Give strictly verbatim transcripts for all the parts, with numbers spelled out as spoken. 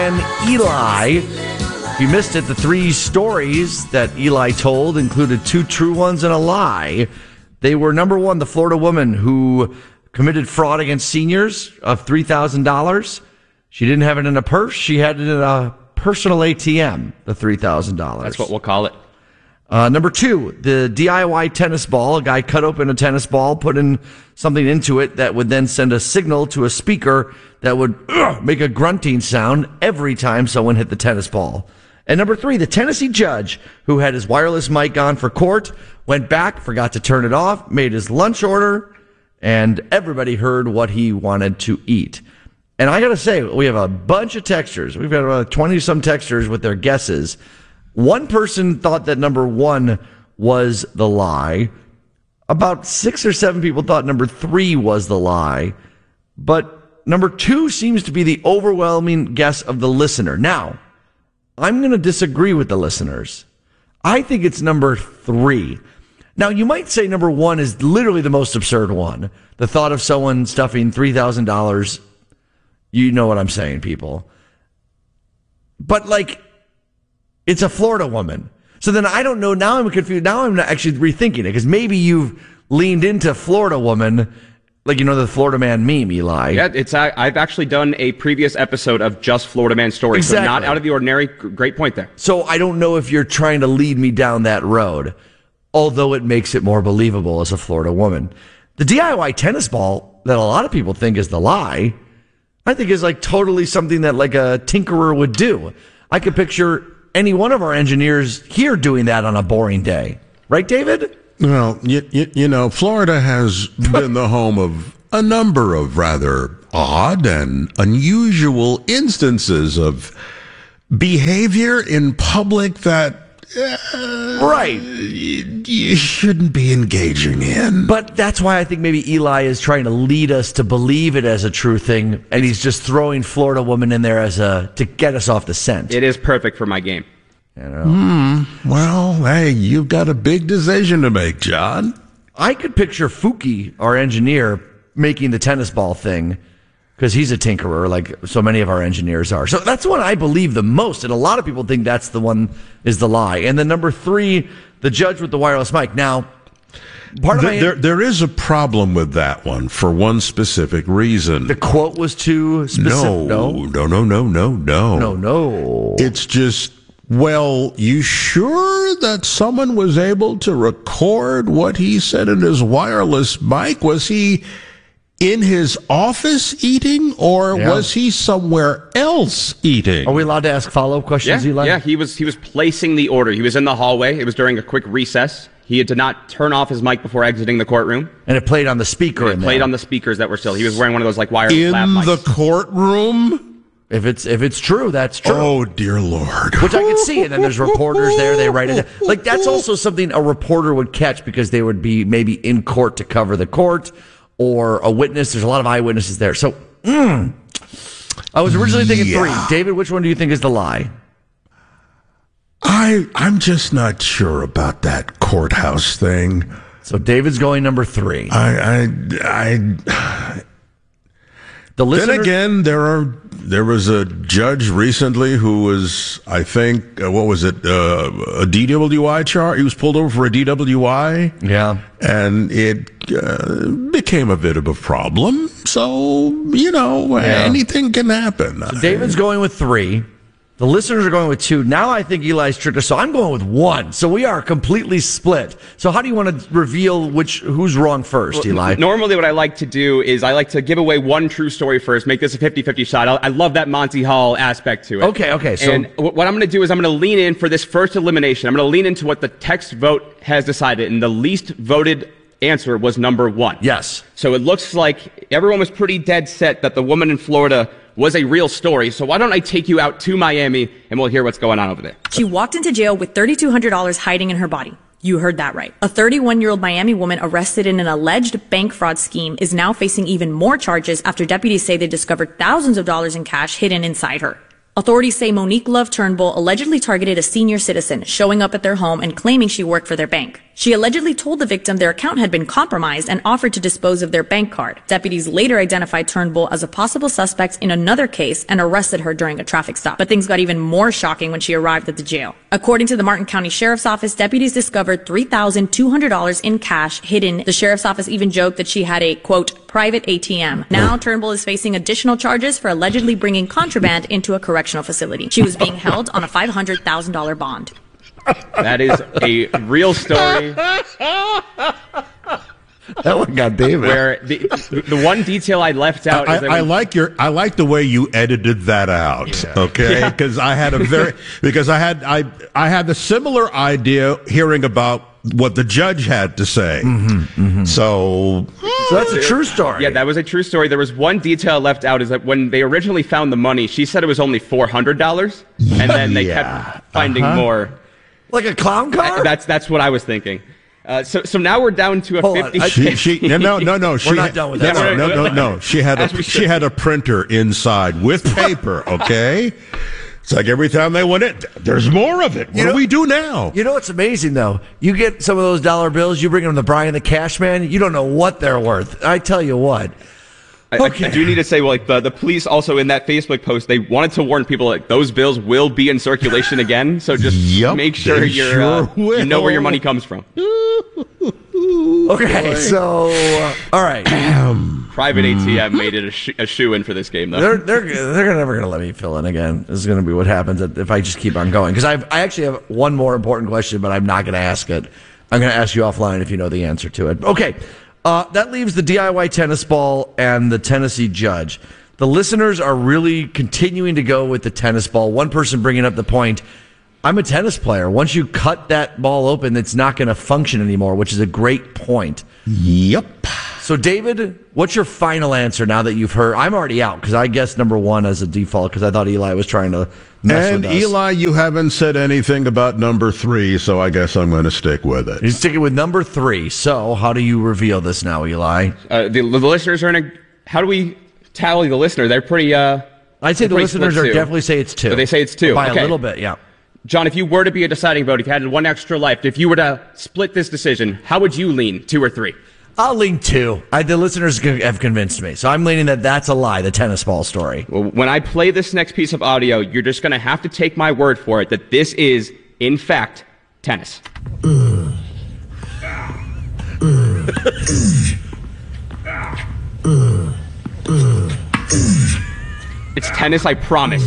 And Eli, if you missed it, the three stories that Eli told included two true ones and a lie. They were, number one, the Florida woman who committed fraud against seniors of three thousand dollars. She didn't have it in a purse. She had it in a personal A T M, the three thousand dollars. That's what we'll call it. Uh, number two, the D I Y tennis ball. A guy cut open a tennis ball, put in something into it that would then send a signal to a speaker that would uh, make a grunting sound every time someone hit the tennis ball. And number three, the Tennessee judge who had his wireless mic on for court, went back, forgot to turn it off, made his lunch order, and everybody heard what he wanted to eat. And I got to say, we have a bunch of texters. We've got about twenty-some texters with their guesses. One person thought that number one was the lie. About six or seven people thought number three was the lie. But number two seems to be the overwhelming guess of the listener. Now, I'm going to disagree with the listeners. I think it's number three. Now, you might say number one is literally the most absurd one. The thought of someone stuffing three thousand dollars. You know what I'm saying, people. But, like, it's a Florida woman. So then I don't know. Now I'm confused. Now I'm actually rethinking it, because maybe you've leaned into Florida woman, like, you know, the Florida Man meme, Eli. Yeah, it's. I, I've actually done a previous episode of just Florida Man stories. Exactly. So not out of the ordinary. Great point there. So I don't know if you're trying to lead me down that road, although it makes it more believable as a Florida woman. The D I Y tennis ball that a lot of people think is the lie, I think is like totally something that like a tinkerer would do. I could picture any one of our engineers here doing that on a boring day. Right, David? Well, you, you, you know, Florida has been the home of a number of rather odd and unusual instances of behavior in public that uh, right you, you shouldn't be engaging in. But that's why I think maybe Eli is trying to lead us to believe it as a true thing, and he's just throwing Florida woman in there as a to get us off the scent. It is perfect for my game. You know? Mm, well, hey, you've got a big decision to make, John. I could picture Fuki, our engineer, making the tennis ball thing, because he's a tinkerer like so many of our engineers are. So that's the one I believe the most, and a lot of people think that's the one is the lie. And then number three, the judge with the wireless mic. Now, part of there, my... there, there is a problem with that one for one specific reason. The quote was too specific. No, no, no, no, no, no. No, no. It's just... Well, you sure that someone was able to record what he said in his wireless mic? Was he in his office eating, or yeah. was he somewhere else eating? Are we allowed to ask follow-up questions, Yeah, Eli? yeah. He was he was placing the order. He was in the hallway. It was during a quick recess. He did not turn off his mic before exiting the courtroom. And it played on the speaker. It in played there. on the speakers that were still. He was wearing one of those like wireless in lab mics. the courtroom. If it's if it's true, that's true. Oh, dear Lord. Which I can see. And then there's reporters there. They write it down. Like, that's also something a reporter would catch, because they would be maybe in court to cover the court, or a witness. There's a lot of eyewitnesses there. So, mm, I was originally thinking Yeah. three. David, which one do you think is the lie? I, I'm just not sure about that courthouse thing. So David's going number three. I, I, I The Then listener, again, there are there was a judge recently who was, I think, uh, what was it, uh, a D W I charge? He was pulled over for a D W I. Yeah. And it uh, became a bit of a problem. So, you know, Yeah. anything can happen. So David's going with three. The listeners are going with two. Now I think Eli's tricked us, so I'm going with one. So we are completely split. So how do you want to reveal which who's wrong first, Well, Eli? Normally what I like to do is I like to give away one true story first, make this a fifty-fifty shot. I, I love that Monty Hall aspect to it. Okay, okay. So and w- what I'm going to do is I'm going to lean in for this first elimination. I'm going to lean into what the text vote has decided, and the least voted answer was number one. yes. So it looks like everyone was pretty dead set that the woman in Florida was a real story. So why don't I take you out to Miami and we'll hear what's going on over there. She walked into jail with three thousand two hundred dollars hiding in her body. You heard that right. A thirty-one-year-old Miami woman arrested in an alleged bank fraud scheme is now facing even more charges after deputies say they discovered thousands of dollars in cash hidden inside her. Authorities say Monique Love Turnbull allegedly targeted a senior citizen showing up at their home and claiming she worked for their bank. She allegedly told the victim their account had been compromised and offered to dispose of their bank card. Deputies later identified Turnbull as a possible suspect in another case and arrested her during a traffic stop. But things got even more shocking when she arrived at the jail. According to the Martin County Sheriff's Office, deputies discovered three thousand two hundred dollars in cash hidden. The Sheriff's Office even joked that she had a, quote, private A T M. Now Turnbull is facing additional charges for allegedly bringing contraband into a correctional facility. She was being held on a five hundred thousand dollars bond. That is a real story. That one got David. Where the the one detail I left out I, is that I when, like your I like the way you edited that out. Yeah. Okay, because I had a very because I had I I had the similar idea hearing about what the judge had to say. Mm-hmm, mm-hmm. So, so that's a true story. Yeah, that was a true story. There was one detail left out is that when they originally found the money, she said it was only four hundred dollars, and then they Yeah. kept finding Uh-huh. more. Like a clown car? That's that's what I was thinking. Uh, so so now we're down to a Hold on, fifty. I- she, she no no no no. She not had- done with no, that. No no no no. She had As a we she should. had a printer inside with paper. Okay, it's like every time they went in, there's more of it. What You know- do we do now? You know what's amazing, though? You get some of those dollar bills, you bring them to Brian the Cash Man, you don't know what they're worth. I tell you what. I, I- Okay. I do need to say, well, like the, the police also in that Facebook post, they wanted to warn people like those bills will be in circulation again. So just Yep, make sure they you're sure uh, you know where your will. money comes from. Okay, so, uh, all right. Private A T M made it a, sh- a shoe in for this game, though. They're they're they're never going to let me fill in again. This is going to be what happens if I just keep on going. Because I I actually have one more important question, but I'm not going to ask it. I'm going to ask you offline if you know the answer to it. Okay, uh, that leaves the D I Y tennis ball and the Tennessee judge. The listeners are really continuing to go with the tennis ball. One person bringing up the point. I'm a tennis player. Once you cut that ball open, it's not going to function anymore, which is a great point. Yep. So, David, what's your final answer now that you've heard? I'm already out because I guessed number one as a default because I thought Eli was trying to mess And with us. Eli, you haven't said anything about number three, so I guess I'm going to stick with it. You're sticking with number three. So, how do you reveal this now, Eli? Uh, the, the listeners are in a. How do we tally the listener? They're pretty. Uh, I'd say the pretty listeners split are too. definitely say it's two. So they say it's two. By Okay. a little bit, yeah. John, if you were to be a deciding vote, if you had one extra life, if you were to split this decision, how would you lean, two or three? I'll lean two. I, the listeners have convinced me. So, I'm leaning that that's a lie, the tennis ball story. Well, when I play this next piece of audio, you're just going to have to take my word for it that this is, in fact, tennis. It's tennis, I promise.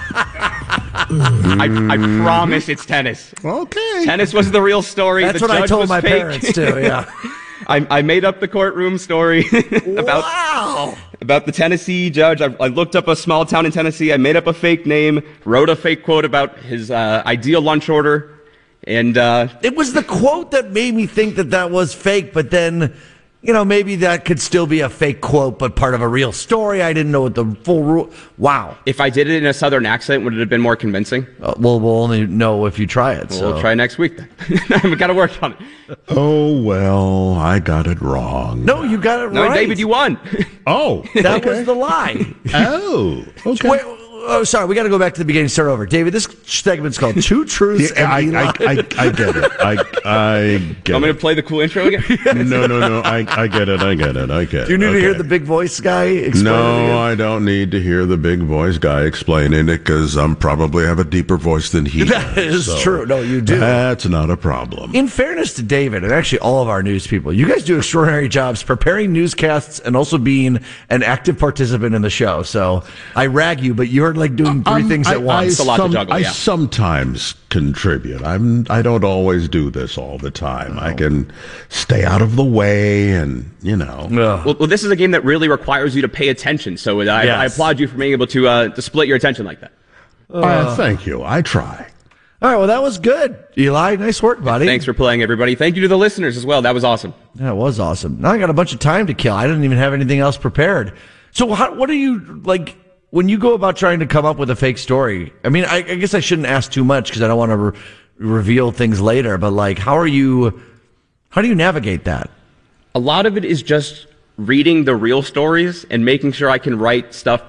I, I promise it's tennis. Okay. Tennis was the real story. That's The what I judge told was my fake. parents, too, yeah. I, I made up the courtroom story about Wow. about the Tennessee judge. I, I looked up a small town in Tennessee. I made up a fake name, wrote a fake quote about his uh, ideal lunch order, and uh, It was the quote that made me think that that was fake, but then, you know, maybe that could still be a fake quote, but part of a real story. I didn't know what the full rule. Wow. if I did it in a southern accent, would it have been more convincing? Uh, well, we'll only know if you try it. So. We'll try next week then. We've got to work on it. Oh, well, I got it wrong. No, you got it No, right. David, you won. Oh. That okay. was the lie. Oh. Okay. Wait, oh, sorry. We got to go back to the beginning. Start over. David, this segment's called Two Truths Yeah, I, and Eli. I, I, I get it. I, I get I'm going it. to play the cool intro again. No, no, no. I, I get it. I get it. I get it. Do you need okay. to hear the big voice guy explain it No, again? I don't need to hear the big voice guy explaining it because I'm probably have a deeper voice than he That does. is true. No, you do. That's not a problem. In fairness to David and actually all of our news people, you guys do extraordinary jobs preparing newscasts and also being an active participant in the show. So I rag you, but you're like doing three Um, things I, at once. a lot to some- juggle, I yeah. sometimes contribute. I'm. I don't always do this all the time. I can stay out of the way, and you know. Ugh. Well, well, this is a game that really requires you to pay attention. So I, Yes. I applaud you for being able to uh, to split your attention like that. Uh, thank you. I try. All right, well, that was good. Eli, nice work, buddy. Thanks for playing, everybody. Thank you to the listeners as well. That was awesome. That was awesome. Now I got a bunch of time to kill. I didn't even have anything else prepared. So how, what are you, like, when you go about trying to come up with a fake story? I mean, I, I guess I shouldn't ask too much because I don't want to re- reveal things later, but, like, how are you, how do you navigate that? A lot of it is just reading the real stories and making sure I can write stuff that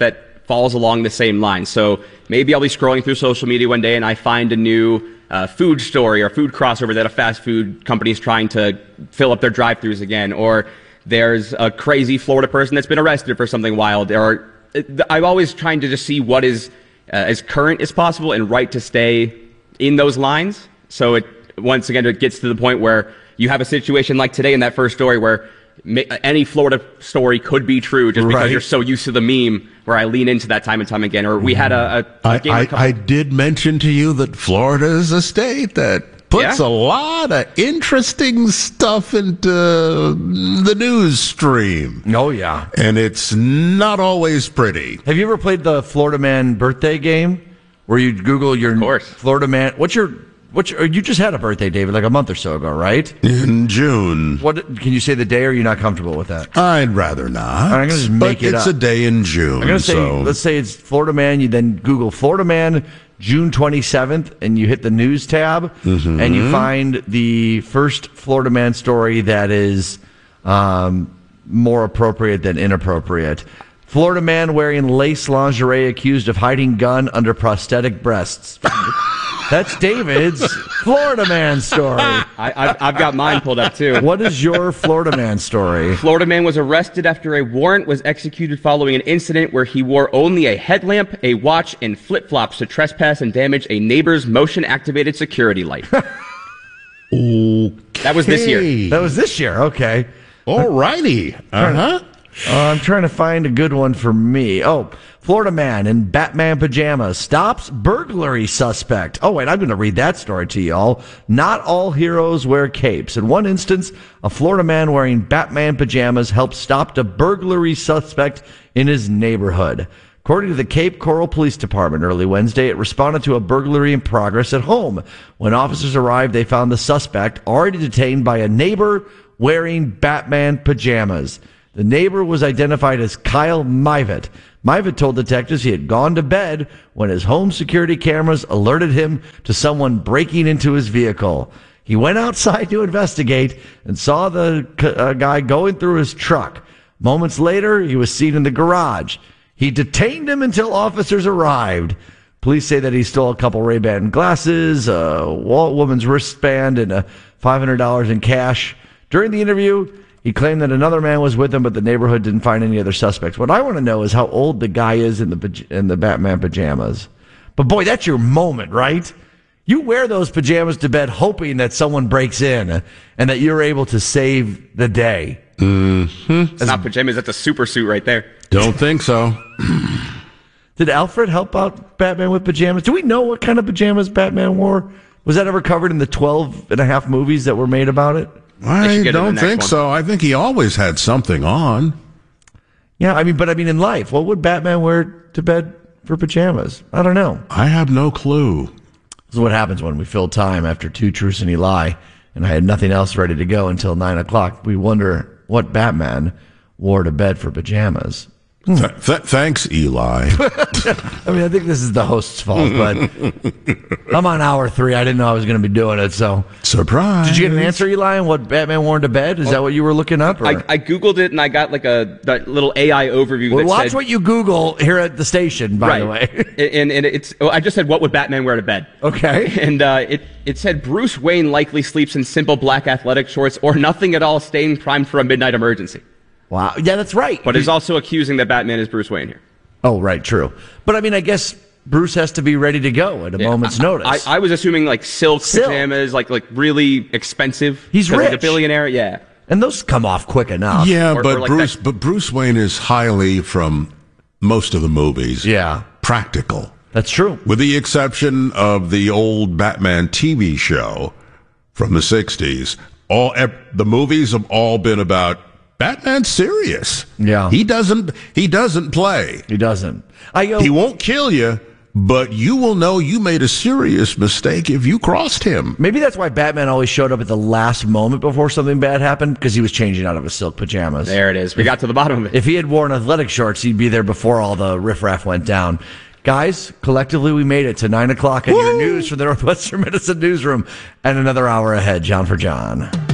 falls along the same line. So maybe I'll be scrolling through social media one day and I find a new uh, food story or food crossover that a fast food company is trying to fill up their drive-thrus again, or there's a crazy Florida person that's been arrested for something wild. Or I'm always trying to just see what is uh, as current as possible and right to stay in those lines. So it once again it gets to the point where you have a situation like today in that first story where any Florida story could be true just because right. you're so used to the meme, where I lean into that time and time again. Or we had a, a, a I, game I, a couple- I did mention to you that Florida is a state that puts Yeah. a lot of interesting stuff into the news stream. Oh, yeah. And it's not always pretty. Have you ever played the Florida Man birthday game where you Google your Of course. Florida Man? What's your, what's your, you just had a birthday, David, like a month or so ago, right? In June. What can you say the day, or are you not comfortable with that? I'd rather not. I'm gonna just make but it it's up. a day in June. I'm going to say, so. let's say it's Florida Man. You then Google Florida Man June twenty-seventh, and you hit the news tab, Mm-hmm. and you find the first Florida Man story that is um, more appropriate than inappropriate. Florida man wearing lace lingerie accused of hiding gun under prosthetic breasts. That's David's Florida Man story. I, I've, I've got mine pulled up too. What is your Florida Man story? Florida man was arrested after a warrant was executed following an incident where he wore only a headlamp, a watch, and flip-flops to trespass and damage a neighbor's motion-activated security light. That was this year. That was this year. Okay. All righty. Uh-huh. Uh, I'm trying to find a good one for me. Oh, Florida man in Batman pajamas stops burglary suspect. Oh, wait, I'm going to read that story to y'all. Not all heroes wear capes. In one instance, a Florida man wearing Batman pajamas helped stop a burglary suspect in his neighborhood. According to the Cape Coral Police Department early Wednesday, it responded to a burglary in progress at home. When officers arrived, they found the suspect already detained by a neighbor wearing Batman pajamas. The neighbor was identified as Kyle Myvat. Myvat told detectives he had gone to bed when his home security cameras alerted him to someone breaking into his vehicle. He went outside to investigate and saw the uh, guy going through his truck. Moments later, he was seen in the garage. He detained him until officers arrived. Police say that he stole a couple Ray-Ban glasses, a woman's wristband, and a five hundred dollars in cash. During the interview, he claimed that another man was with him, but the neighborhood didn't find any other suspects. What I want to know is how old the guy is in the in the Batman pajamas. But boy, that's your moment, right? You wear those pajamas to bed hoping that someone breaks in and that you're able to save the day. Mm-hmm. It's not pajamas, that's a super suit right there. Don't think so. Did Alfred help out Batman with pajamas? Do we know what kind of pajamas Batman wore? Was that ever covered in the twelve and a half movies that were made about it? I get don't the next think one. so. I think he always had something on. Yeah, I mean, but I mean, in life, what would Batman wear to bed for pajamas? I don't know. I have no clue. This is what happens when we fill time after Two Truths and a Lie, and I had nothing else ready to go until nine o'clock. We wonder what Batman wore to bed for pajamas. Th- th- thanks, Eli. I mean, I think this is the host's fault, but I'm on hour three. I didn't know I was going to be doing it, so. Surprise. Did you get an answer, Eli, on what Batman wore to bed? Is that what you were looking up? Or? I, I Googled it and I got like a that little A I overview well, that watch said, what you Google here at the station, by right. the way. and, and it's, oh, I just said, what would Batman wear to bed? Okay. And uh, it, it said Bruce Wayne likely sleeps in simple black athletic shorts or nothing at all, staying primed for a midnight emergency. Wow. Yeah, that's right. But is also accusing that Batman is Bruce Wayne here. Oh, right, true. But I mean, I guess Bruce has to be ready to go at a Yeah, moment's I, notice. I, I was assuming like silk, Silk. pajamas, like like really expensive. He's 'cause rich. He's a billionaire, yeah. and those come off quick enough. Yeah, Or- but or like Bruce, that- but Bruce Wayne is highly, from most of the movies, Yeah, practical. that's true. With the exception of the old Batman T V show from the sixties, all ev- the movies have all been about Batman's serious. Yeah. he doesn't he doesn't play. He doesn't. I go, He won't kill you, but you will know you made a serious mistake if you crossed him. maybe that's why Batman always showed up at the last moment before something bad happened, because he was changing out of his silk pajamas. There it is. We got to the bottom of it. If he had worn athletic shorts, he'd be there before all the riffraff went down. Guys, collectively, we made it to nine o'clock on your news from the Northwestern Medicine Newsroom, and another hour ahead. John for John.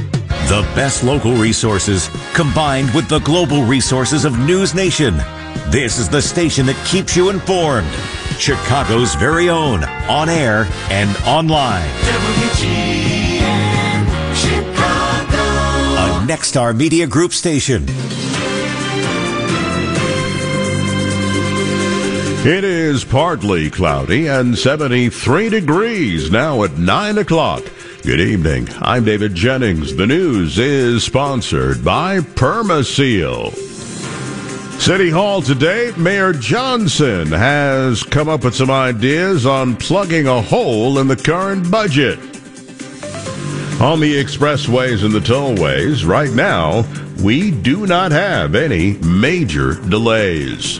The best local resources combined with the global resources of News Nation. This is the station that keeps you informed. Chicago's very own, on air and online. W G N Chicago. A Nexstar Media Group station. It is partly cloudy and seventy-three degrees now at nine o'clock. Good evening. I'm David Jennings. The news is sponsored by Permaseal. City Hall today, Mayor Johnson has come up with some ideas on plugging a hole in the current budget. On the expressways and the tollways, right now, we do not have any major delays.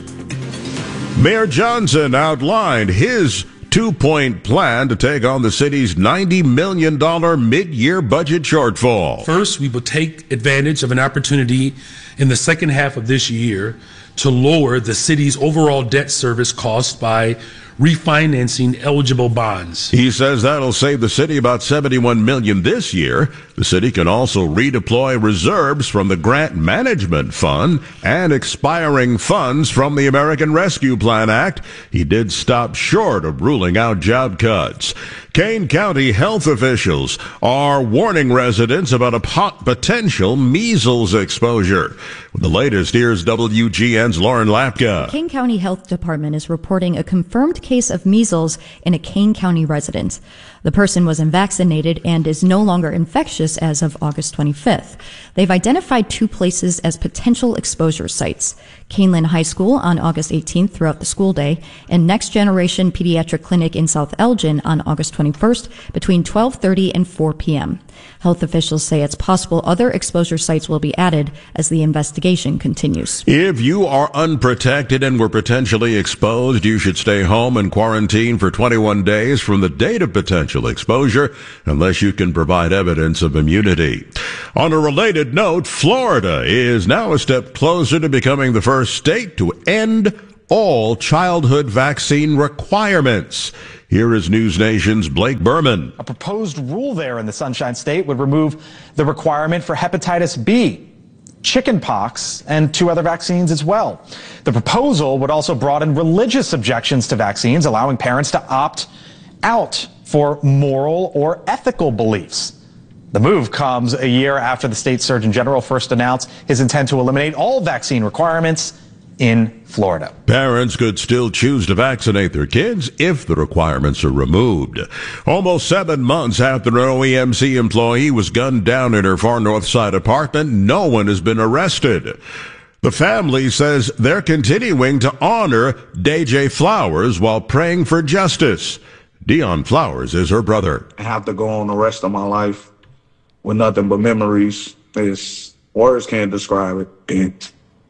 Mayor Johnson outlined his two-point plan to take on the city's ninety million dollars mid-year budget shortfall. First, we will take advantage of an opportunity in the second half of this year to lower the city's overall debt service cost by refinancing eligible bonds. He says that'll save the city about seventy-one million dollars this year. The city can also redeploy reserves from the Grant Management Fund and expiring funds from the American Rescue Plan Act. He did stop short of ruling out job cuts. Kane County health officials are warning residents about a pot potential measles exposure. With the latest, here's W G N's Lauren Lapka. The Kane County Health Department is reporting a confirmed case of measles in a Kane County resident. The person was unvaccinated and is no longer infectious as of August twenty-fifth. They've identified two places as potential exposure sites: Caneland High School on August eighteenth throughout the school day, and Next Generation Pediatric Clinic in South Elgin on August twenty-first between twelve thirty and four p.m. Health officials say it's possible other exposure sites will be added as the investigation continues. If you are unprotected and were potentially exposed, you should stay home and quarantine for twenty-one days from the date of potential exposure, unless you can provide evidence of immunity. On a related note, Florida is now a step closer to becoming the first state to end all childhood vaccine requirements. Here is News Nation's Blake Berman. A proposed rule there in the Sunshine State would remove the requirement for hepatitis B, chickenpox, and two other vaccines as well. The proposal would also broaden religious objections to vaccines, allowing parents to opt out for moral or ethical beliefs. The move comes a year after the state Surgeon General first announced his intent to eliminate all vaccine requirements in Florida. Parents could still choose to vaccinate their kids if the requirements are removed. Almost seven months after an O E M C employee was gunned down in her far north side apartment, no one has been arrested. The family says they're continuing to honor D J Flowers while praying for justice. Dion Flowers is her brother. I have to go on the rest of my life with nothing but memories. It's, words can't describe it. It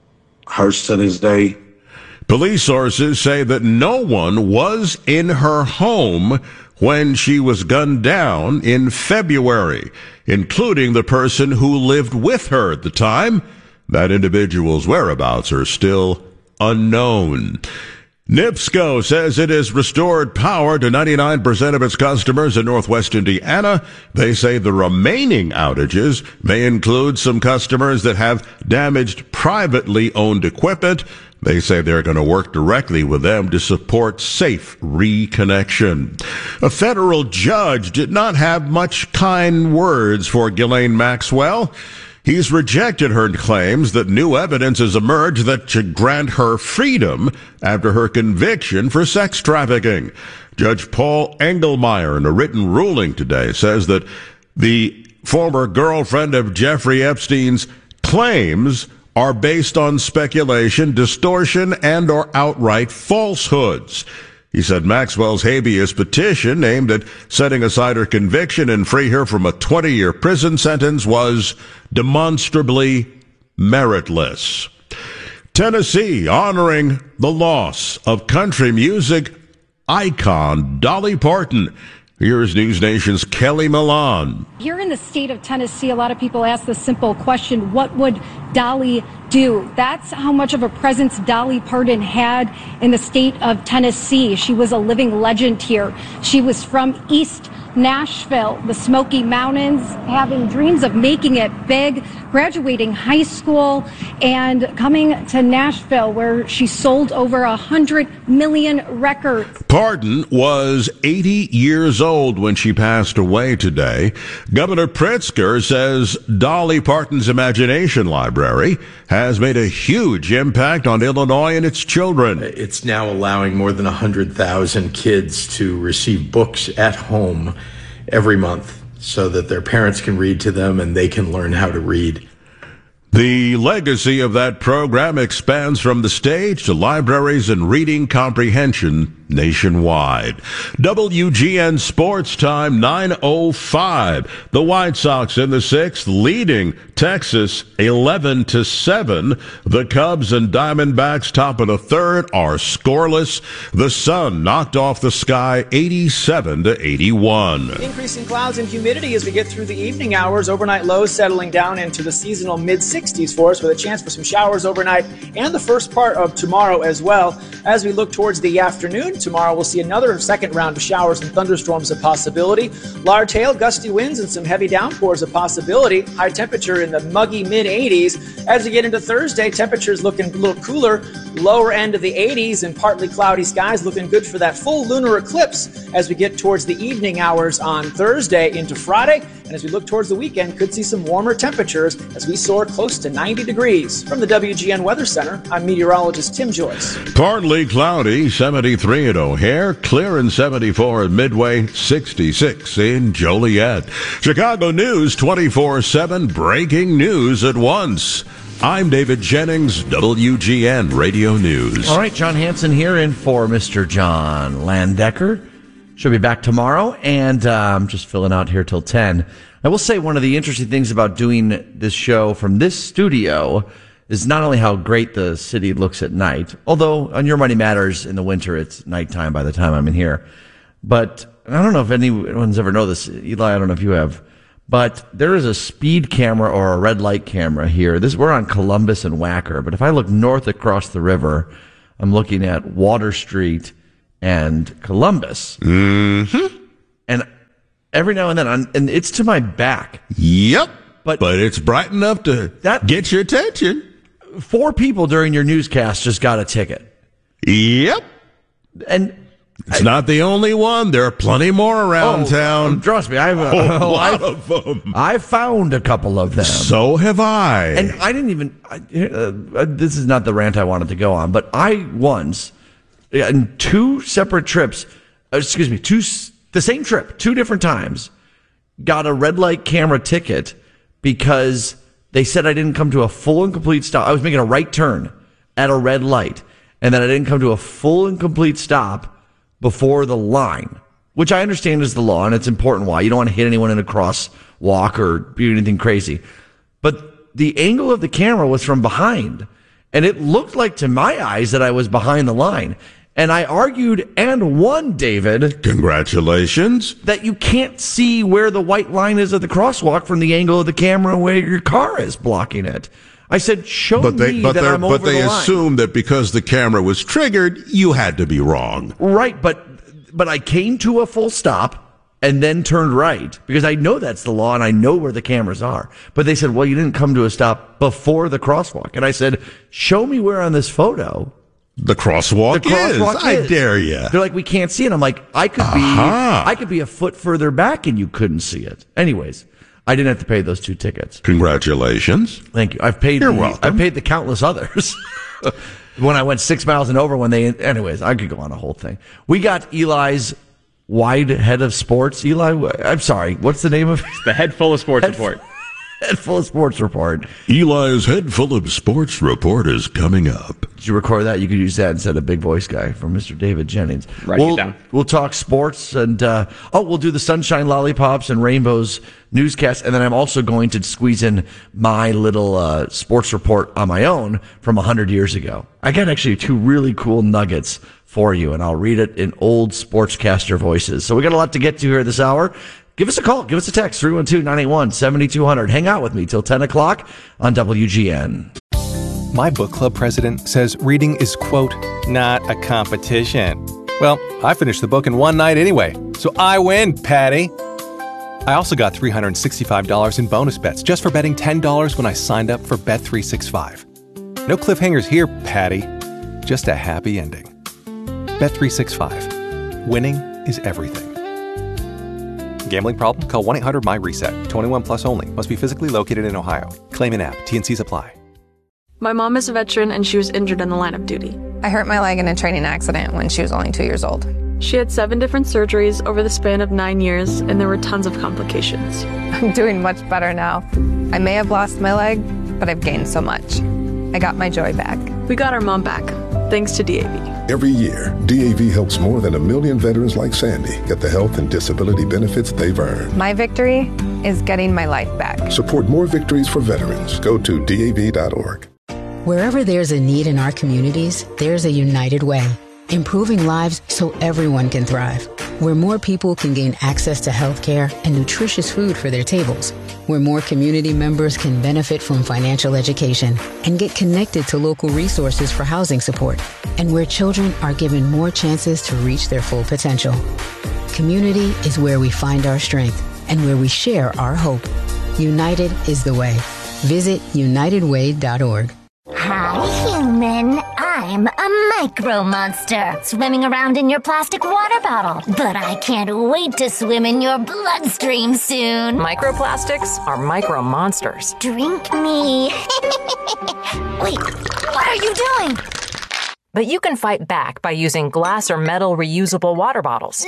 hurts to this day. Police sources say that no one was in her home when she was gunned down in February, including the person who lived with her at the time. That individual's whereabouts are still unknown. NIPSCO says it has restored power to ninety-nine percent of its customers in Northwest Indiana. They say the remaining outages may include some customers that have damaged privately owned equipment. They say they're going to work directly with them to support safe reconnection. A federal judge did not have much kind words for Ghislaine Maxwell. He's rejected her claims that new evidence has emerged that should grant her freedom after her conviction for sex trafficking. Judge Paul Engelmeyer, in a written ruling today, says that the former girlfriend of Jeffrey Epstein's claims are based on speculation, distortion, and or outright falsehoods. He said Maxwell's habeas petition aimed at setting aside her conviction and free her from a twenty-year prison sentence was demonstrably meritless. Tennessee honoring the loss of country music icon Dolly Parton. Here's News Nation's Kelly Milan. Here in the state of Tennessee, a lot of people ask the simple question, what would Dolly do. That's how much of a presence Dolly Parton had in the state of Tennessee. She was a living legend here. She was from East Nashville, the Smoky Mountains, having dreams of making it big, graduating high school, and coming to Nashville, where she sold over a hundred million records. Parton was eighty years old when she passed away today. Governor Pritzker says Dolly Parton's Imagination Library has made a huge impact on Illinois and its children. It's now allowing more than one hundred thousand kids to receive books at home every month so that their parents can read to them and they can learn how to read. The legacy of that program expands from the stage to libraries and reading comprehension nationwide. W G N Sports Time nine oh five. The White Sox in the sixth, leading Texas eleven to seven. The Cubs and Diamondbacks, top of the third, are scoreless. The sun knocked off the sky eighty-seven to eighty-one. Increasing clouds and humidity as we get through the evening hours. Overnight lows settling down into the seasonal mid sixties for us, with a chance for some showers overnight and the first part of tomorrow as well. As we look towards the afternoon, tomorrow we'll see another second round of showers and thunderstorms a possibility. Large hail, gusty winds, and some heavy downpours a possibility. High temperature in the muggy mid eighties. As we get into Thursday, temperatures looking a little cooler, lower end of the eighties, and partly cloudy skies looking good for that full lunar eclipse as we get towards the evening hours on Thursday into Friday. And as we look towards the weekend, could see some warmer temperatures as we soar close to ninety degrees. From the W G N Weather Center, I'm meteorologist Tim Joyce. Partly cloudy, seventy-three at O'Hare, clear and seventy-four at Midway, sixty-six in Joliet. Chicago News twenty-four seven, breaking news at once. I'm David Jennings, W G N Radio News. All right, John Hanson here in for Mister John Landecker. She'll be back tomorrow, and I'm um, just filling out here till ten. I will say one of the interesting things about doing this show from this studio is not only how great the city looks at night, although on Your Money Matters in the winter, it's nighttime by the time I'm in here. But I don't know if anyone's ever know this, Eli, I don't know if you have, but there is a speed camera or a red light camera here. This we're on Columbus and Wacker, but if I look north across the river, I'm looking at Water Street and Columbus. Mm-hmm. And every now and then, I'm, and it's to my back. Yep. But, but it's bright enough to that, get your attention. Four people during your newscast just got a ticket. Yep. And it's I, not the only one. There are plenty more around oh, town. Trust me, I've, a uh, lot I've, of them. I found a couple of them. So have I. And I didn't even, I, uh, this is not the rant I wanted to go on, but I once, in two separate trips, excuse me, two the same trip, two different times, got a red light camera ticket because they said I didn't come to a full and complete stop. I was making a right turn at a red light, and then I didn't come to a full and complete stop before the line, which I understand is the law, and it's important why. You don't want to hit anyone in a crosswalk or do anything crazy. But the angle of the camera was from behind, and it looked like to my eyes that I was behind the line. And I argued and won, David. Congratulations. That you can't see where the white line is at the crosswalk from the angle of the camera where your car is blocking it. I said, show but they, me but that I'm over But they the line. assumed that because the camera was triggered, you had to be wrong. Right, but but I came to a full stop and then turned right because I know that's the law and I know where the cameras are. But they said, well, you didn't come to a stop before the crosswalk. And I said, show me where on this photo The crosswalk, the crosswalk is. is. I dare you. They're like, we can't see it. I'm like, I could be, uh-huh. I could be a foot further back and you couldn't see it. Anyways, I didn't have to pay those two tickets. Congratulations. Thank you. I've paid. You're the, welcome. I've paid the countless others when I went six miles and over. When they, anyways, I could go on a whole thing. We got Eli's wide head of sports. Eli, I'm sorry. What's the name of it? The head full of sports head report. Head full of sports report. Eli's head full of sports report is coming up. Did you record that? You could use that instead of big voice guy from Mister David Jennings. Write we'll, it down. We'll talk sports and, uh, oh, we'll do the Sunshine Lollipops and Rainbows newscast. And then I'm also going to squeeze in my little, uh, sports report on my own from a hundred years ago. I got actually two really cool nuggets for you and I'll read it in old sportscaster voices. So we got a lot to get to here this hour. Give us a call. Give us a text, three one two, nine eight one, seven two zero zero. Hang out with me till ten o'clock on W G N. My book club president says reading is, quote, not a competition. Well, I finished the book in one night anyway, so I win, Patty. I also got three hundred sixty-five dollars in bonus bets just for betting ten dollars when I signed up for Bet three sixty-five. No cliffhangers here, Patty. Just a happy ending. Bet three sixty-five. Winning is everything. Gambling problem? Call one eight hundred my reset. twenty-one plus only. Must be physically located in Ohio. Claim in app. T N Cs apply. My mom is a veteran and she was injured in the line of duty. I hurt my leg in a training accident when she was only two years old. She had seven different surgeries over the span of nine years, and there were tons of complications. I'm doing much better now. I may have lost my leg, but I've gained so much. I got my joy back. We got our mom back, thanks to D A V. Every year, D A V helps more than a million veterans like Sandy get the health and disability benefits they've earned. My victory is getting my life back. Support more victories for veterans. Go to D A V dot org. Wherever there's a need in our communities, there's a United Way. Improving lives so everyone can thrive. Where more people can gain access to health care and nutritious food for their tables. Where more community members can benefit from financial education and get connected to local resources for housing support. And where children are given more chances to reach their full potential. Community is where we find our strength and where we share our hope. United is the way. Visit united way dot org. Hi, human. I'm a micro monster, swimming around in your plastic water bottle. But I can't wait to swim in your bloodstream soon. Microplastics are micro monsters. Drink me. Wait, what are you doing? But you can fight back by using glass or metal reusable water bottles.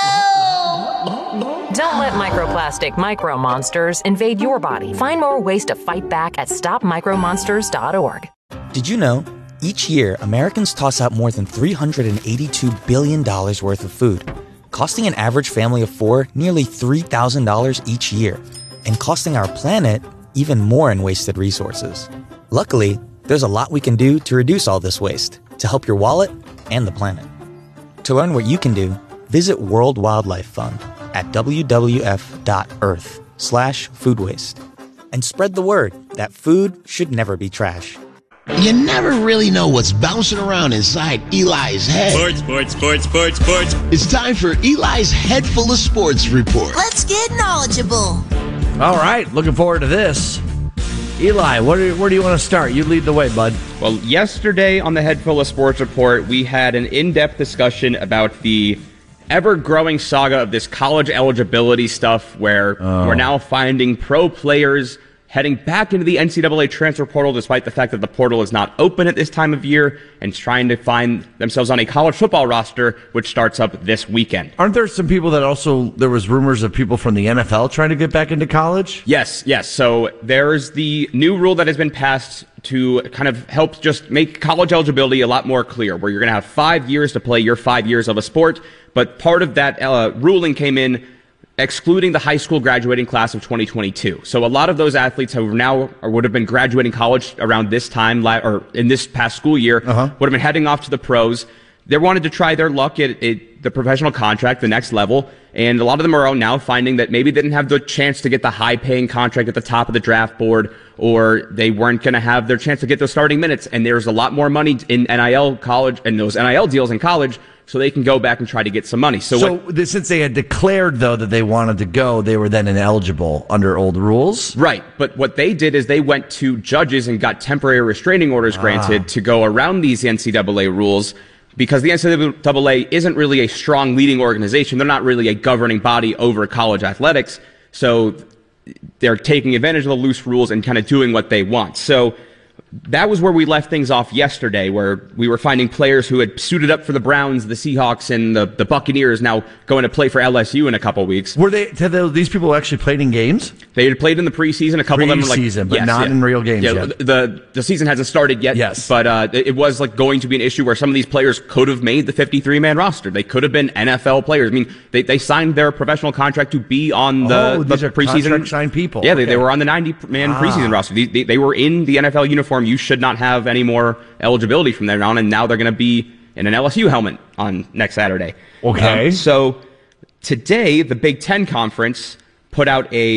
No! Don't let microplastic micro monsters invade your body. Find more ways to fight back at stop micro monsters dot org. Did you know? Each year, Americans toss out more than three hundred eighty-two billion dollars worth of food, costing an average family of four nearly three thousand dollars each year, and costing our planet even more in wasted resources. Luckily, there's a lot we can do to reduce all this waste, to help your wallet and the planet. To learn what you can do, visit World Wildlife Fund at w w f dot earth slash food waste. And spread the word that food should never be trash. You never really know what's bouncing around inside Eli's head. Sports, sports, sports, sports, sports. It's time for Eli's Head Full of Sports report. Let's get knowledgeable. All right, looking forward to this. Eli, what are, where do you want to start? You lead the way, bud. Well, yesterday on the Head Full of Sports report, we had an in-depth discussion about the ever-growing saga of this college eligibility stuff where oh. we're now finding pro players heading back into the N C double A transfer portal despite the fact that the portal is not open at this time of year and trying to find themselves on a college football roster, which starts up this weekend. Aren't there some people that also, there was rumors of people from the N F L trying to get back into college? Yes, yes. So there's the new rule that has been passed to kind of help just make college eligibility a lot more clear, where you're going to have five years to play your five years of a sport. But part of that uh, ruling came in excluding the high school graduating class of twenty twenty-two. So a lot of those athletes who now or would have been graduating college around this time, or in this past school year, uh-huh. would have been heading off to the pros. They wanted to try their luck at, at the professional contract, the next level. And a lot of them are now finding that maybe they didn't have the chance to get the high-paying contract at the top of the draft board, or they weren't going to have their chance to get those starting minutes. And there's a lot more money in N I L college and those N I L deals in college, so they can go back and try to get some money. So, so what, since they had declared, though, that they wanted to go, they were then ineligible under old rules? Right. But what they did is they went to judges and got temporary restraining orders granted ah. to go around these N C double A rules, because the N C double A isn't really a strong leading organization. They're not really a governing body over college athletics. So they're taking advantage of the loose rules and kind of doing what they want. So that was where we left things off yesterday, where we were finding players who had suited up for the Browns, the Seahawks, and the, the Buccaneers now going to play for L S U in a couple weeks. Were they, have these people actually played in games? They had played in the preseason. A couple pre-season, of them were like, preseason, but yes, not yeah. in real games yeah, yet. The, the season hasn't started yet. Yes. But uh, it was like going to be an issue where some of these players could have made the fifty-three man roster. They could have been N F L players. I mean, they, they signed their professional contract to be on the, oh, the these are preseason. contract-signed people. Yeah, okay. they, they were on the ninety man ah. preseason roster. They, they, they were in the N F L uniform. You should not have any more eligibility from there on, and now they're going to be in an L S U helmet on next Saturday. Okay. Um, so today, the Big Ten Conference put out a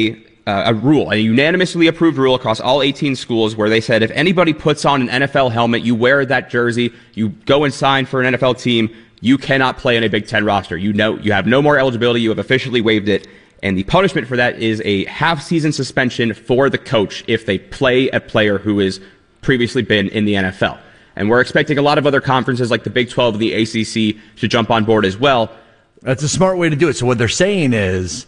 uh, a rule, a unanimously approved rule across all eighteen schools where they said if anybody puts on an N F L helmet, you wear that jersey, you go and sign for an N F L team, you cannot play in a Big Ten roster. You know, you have no more eligibility. You have officially waived it. And the punishment for that is a half-season suspension for the coach if they play a player who has previously been in the N F L. And we're expecting a lot of other conferences like the Big twelve and the A C C to jump on board as well. That's a smart way to do it. So what they're saying is,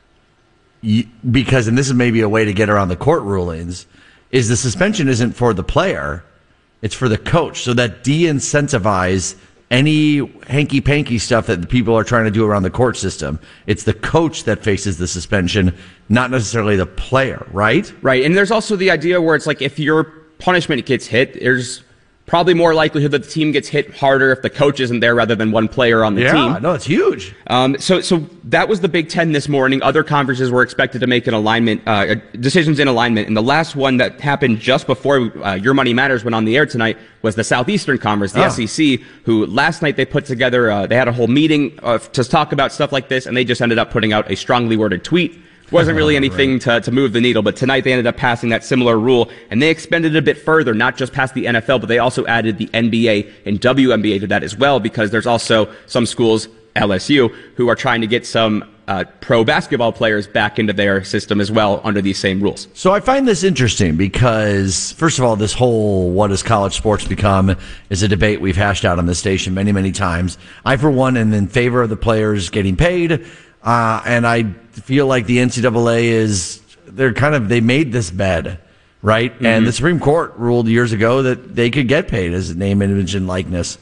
because, and this is maybe a way to get around the court rulings, is the suspension isn't for the player, it's for the coach. So that de-incentivize any hanky-panky stuff that the people are trying to do around the court system. It's the coach that faces the suspension, not necessarily the player, right? Right. And there's also the idea where it's like if your punishment gets hit, there's probably more likelihood that the team gets hit harder if the coach isn't there rather than one player on the yeah, team. Yeah, no, it's huge. Um, so, so that was the Big Ten this morning. Other conferences were expected to make an alignment, uh, decisions in alignment. And the last one that happened just before uh, Your Money Matters went on the air tonight was the Southeastern Conference, the oh. S E C, who last night they put together, uh, they had a whole meeting uh, to talk about stuff like this, and they just ended up putting out a strongly worded tweet. Wasn't really anything right. to, to move the needle, but tonight they ended up passing that similar rule, and they expanded it a bit further, not just past the N F L, but they also added the N B A and W N B A to that as well, because there's also some schools, L S U, who are trying to get some uh, pro basketball players back into their system as well under these same rules. So I find this interesting because, first of all, this whole what does college sports become is a debate we've hashed out on this station many, many times. I, for one, am in favor of the players getting paid. Uh, and I feel like the N C double A is, they're kind of, they made this bed, right? Mm-hmm. And the Supreme Court ruled years ago that they could get paid as name, image, and likeness.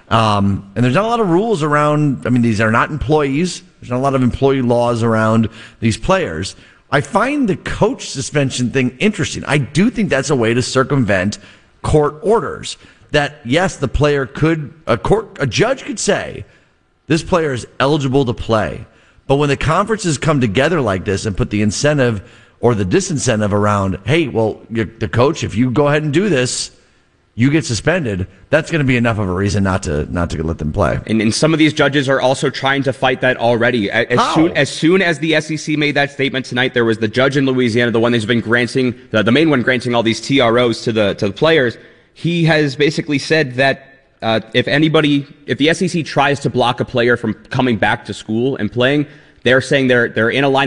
Um, and there's not a lot of rules around, I mean, these are not employees. There's not a lot of employee laws around these players. I find the coach suspension thing interesting. I do think that's a way to circumvent court orders. That, yes, the player could, a court, a judge could say, this player is eligible to play. But when the conferences come together like this and put the incentive or the disincentive around, hey, well, the coach, if you go ahead and do this, you get suspended, that's going to be enough of a reason not to not to let them play. And, and some of these judges are also trying to fight that already. As How? soon as soon as the S E C made that statement tonight, there was the judge in Louisiana, the one that's been granting, the, the main one granting all these T R Os to the to the players. He has basically said that uh, if anybody, if the S E C tries to block a player from coming back to school and playing, they're saying they're they're in alignment